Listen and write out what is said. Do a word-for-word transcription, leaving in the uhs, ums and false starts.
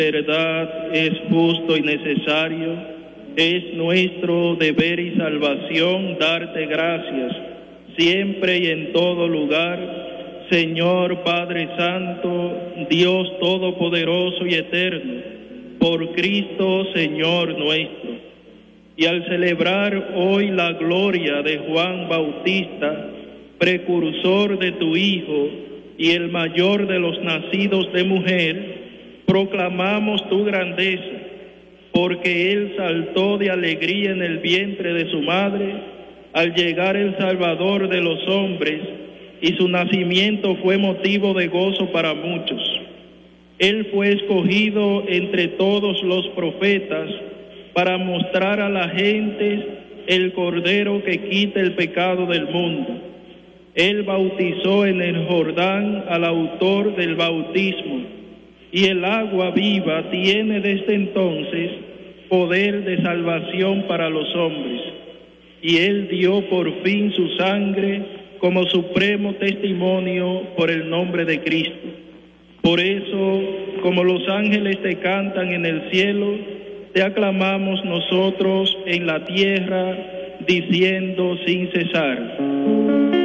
verdad es justo y necesario, es nuestro deber y salvación darte gracias, siempre y en todo lugar, Señor Padre Santo, Dios Todopoderoso y Eterno, por Cristo Señor nuestro. Y al celebrar hoy la gloria de Juan Bautista, precursor de tu Hijo y el mayor de los nacidos de mujer, proclamamos tu grandeza, porque él saltó de alegría en el vientre de su madre al llegar el Salvador de los hombres, y su nacimiento fue motivo de gozo para muchos. Él fue escogido entre todos los profetas para mostrar a la gente el Cordero que quita el pecado del mundo. Él bautizó en el Jordán al autor del bautismo, y el agua viva tiene desde entonces poder de salvación para los hombres. Y él dio por fin su sangre como supremo testimonio por el nombre de Cristo. Por eso, como los ángeles te cantan en el cielo, te aclamamos nosotros en la tierra, diciendo sin cesar: